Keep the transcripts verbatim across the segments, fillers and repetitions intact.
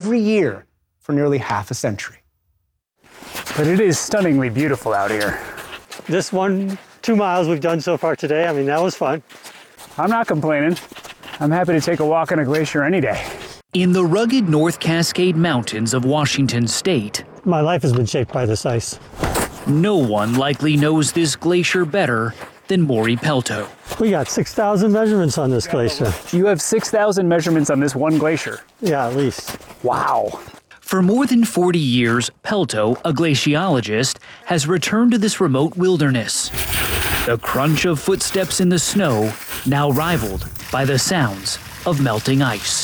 every year for nearly half a century. But it is stunningly beautiful out here. This one, two miles we've done so far today, I mean, that was fun. I'm not complaining. I'm happy to take a walk on a glacier any day. In the rugged North Cascade Mountains of Washington State, My life has been shaped by this ice. no one likely knows this glacier better than Maury Pelto. We got six thousand measurements on this glacier. You have six thousand measurements on this one glacier. Yeah, at least. Wow. For more than forty years, Pelto, a glaciologist, has returned to this remote wilderness. The crunch of footsteps in the snow now rivaled by the sounds of melting ice.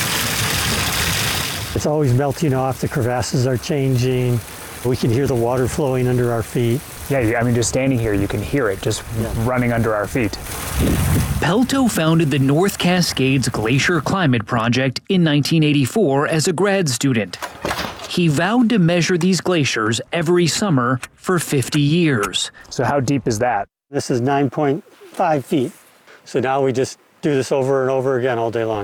It's always melting off, the crevasses are changing. We can hear the water flowing under our feet. Yeah, I mean, just standing here, you can hear it just Yeah. running under our feet. Pelto founded the North Cascades Glacier Climate Project in nineteen eighty-four as a grad student. He vowed to measure these glaciers every summer for fifty years. So how deep is that? This is nine point five feet. So now we just do this over and over again all day long.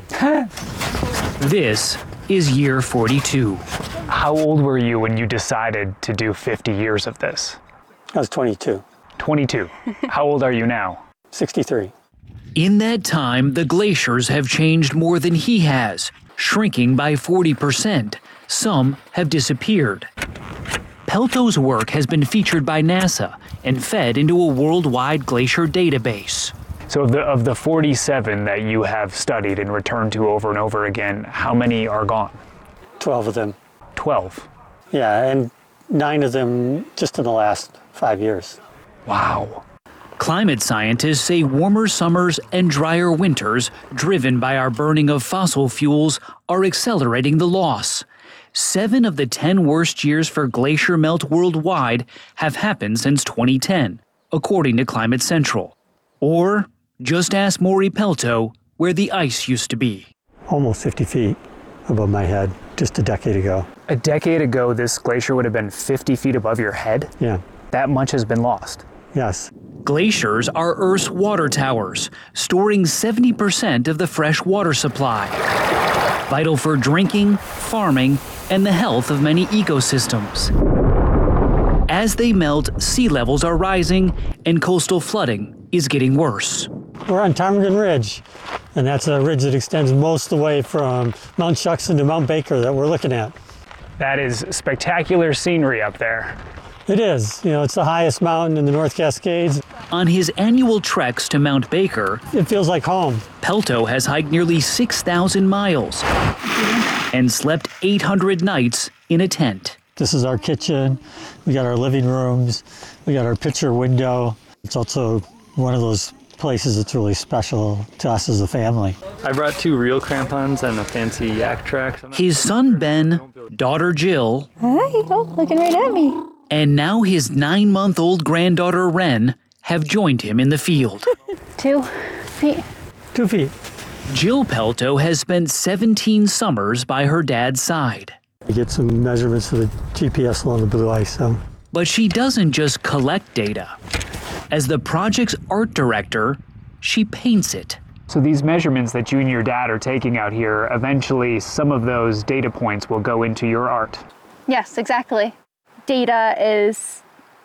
This is year forty-two. How old were you when you decided to do fifty years of this? I was twenty-two. twenty-two. How old are you now? sixty-three. In that time, the glaciers have changed more than he has, shrinking by forty percent. Some have disappeared. Pelto's work has been featured by NASA and fed into a worldwide glacier database. So of the, of the forty-seven that you have studied and returned to over and over again, how many are gone? twelve of them. twelve. Yeah, and nine of them just in the last five years. Wow. Climate scientists say warmer summers and drier winters, driven by our burning of fossil fuels, are accelerating the loss. Seven of the ten worst years for glacier melt worldwide have happened since twenty ten, according to Climate Central. Or just ask Maury Pelto where the ice used to be. Almost fifty feet above my head just a decade ago. A decade ago, this glacier would have been fifty feet above your head? Yeah, That much has been lost. yes. Glaciers are Earth's water towers, storing seventy percent of the fresh water supply. Vital for drinking, farming, and the health of many ecosystems. As they melt, sea levels are rising, and coastal flooding is getting worse. We're on Ptarmigan Ridge, and that's a ridge that extends most of the way from Mount Shuksan to Mount Baker that we're looking at. That is spectacular scenery up there. It is. You know, it's the highest mountain in the North Cascades. On his annual treks to Mount Baker, It feels like home. Pelto has hiked nearly six thousand miles and slept eight hundred nights in a tent. This is our kitchen. We got our living rooms. We got our picture window. It's also one of those places that's really special to us as a family. I brought two real crampons and a fancy yak track. His son Ben, daughter Jill, Hi, oh, looking right at me. and now his nine-month-old granddaughter Wren have joined him in the field. Two feet. Two feet. Jill Pelto has spent seventeen summers by her dad's side. We get some measurements of the G P S along the blue ice. So But she doesn't just collect data. As the project's art director, she paints it. So these measurements that you and your dad are taking out here, eventually some of those data points will go into your art. Yes, exactly. Data is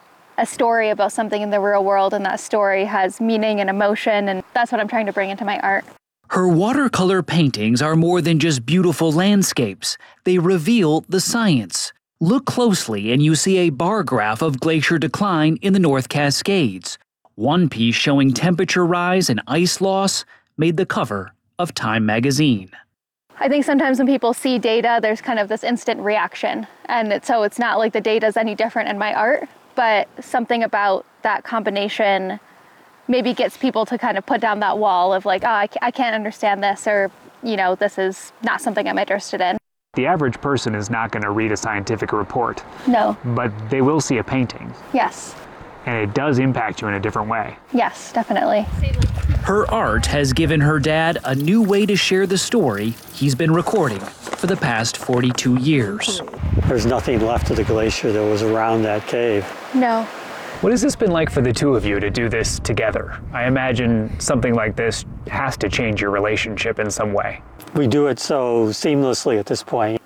a story about something in the real world, and that story has meaning and emotion, and that's what I'm trying to bring into my art. Her watercolor paintings are more than just beautiful landscapes. They reveal the science. Look closely and you see a bar graph of glacier decline in the North Cascades. One piece showing temperature rise and ice loss made the cover of Time magazine. I think sometimes when people see data, there's kind of this instant reaction, and it, so it's not like the data is any different in my art, but something about that combination maybe gets people to kind of put down that wall of like, oh, I, I can't understand this, or, you know, this is not something I'm interested in. The average person is not going to read a scientific report, No. but they will see a painting, Yes. and it does impact you in a different way. Yes, definitely. Her art has given her dad a new way to share the story he's been recording for the past forty-two years. there's nothing left of the glacier that was around that cave. No. What has this been like for the two of you to do this together? I imagine something like this has to change your relationship in some way. We do it so seamlessly at this point.